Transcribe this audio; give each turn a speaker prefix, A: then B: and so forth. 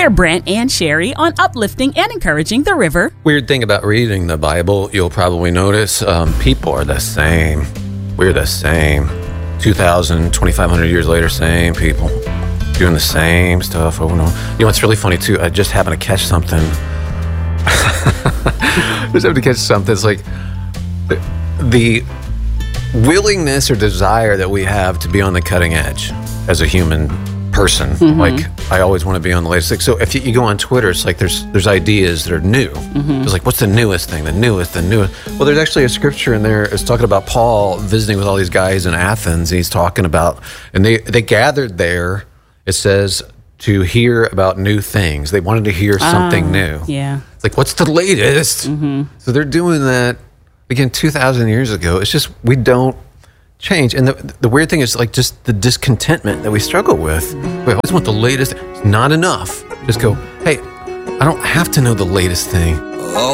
A: We're Brent and Sherry on uplifting and encouraging the river.
B: Weird thing about reading the Bible, you'll probably notice people are the same. We're the same. 2,000, 2,500 years later, same people. Doing the same stuff over and over. You know what's really funny, too? I just happened to catch something. It's like the willingness or desire that we have to be on the cutting edge as a human person. Mm-hmm. Like, I always want to be on the latest thing. So if you go on Twitter, it's like there's ideas that are new. Mm-hmm. It's like, what's the newest thing? The newest. Well, there's actually a scripture in there. It's talking about Paul visiting with all these guys in Athens. And he's talking about, and they gathered there, it says, to hear about new things. They wanted to hear something new.
A: Yeah.
B: It's like, what's the latest? Mm-hmm. So they're doing that, again, 2,000 years ago. It's just, we don't change. And the weird thing is, like, just the discontentment that we struggle with. We always want the latest. It's not enough. Just go, hey, I don't have to know the latest thing.